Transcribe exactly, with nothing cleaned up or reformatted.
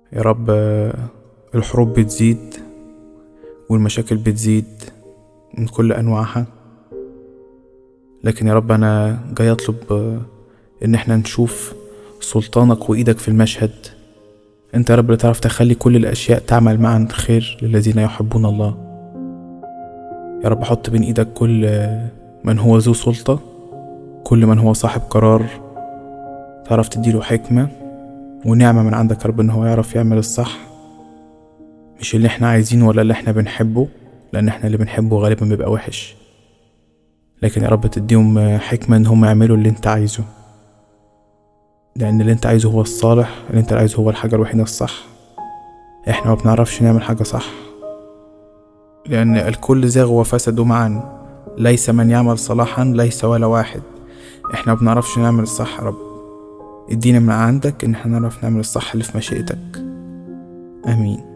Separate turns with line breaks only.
يا رب الحروب بتزيد والمشاكل بتزيد من كل أنواعها، لكن يا رب أنا جاي أطلب إن احنا نشوف سلطانك وإيدك في المشهد. انت يا رب اللي تعرف تخلي كل الأشياء تعمل معا خير للذين يحبون الله. يا رب حط بين إيدك كل من هو ذو سلطة، كل من هو صاحب قرار، تعرف تديله حكمة ونعمة من عندك يا رب إن هو يعرف يعمل الصح، مش اللي احنا عايزينه ولا اللي احنا بنحبه، لأن احنا اللي بنحبه غالبا بيبقى وحش، لكن يا رب تديهم حكمة إن هم يعملوا اللي انت عايزه، لأن اللي انت عايزه هو الصالح، اللي انت عايزه هو الحاجة الوحيدة الصح. احنا ما بنعرفش نعمل حاجة صح، لأن الكل زاغ وفسدوا معا، ليس من يعمل صلاحا ليس ولا واحد. احنا ما بنعرفش نعمل الصح يا رب، ادينا من عندك ان احنا نعرف نعمل الصح اللي في مشيئتك. امين.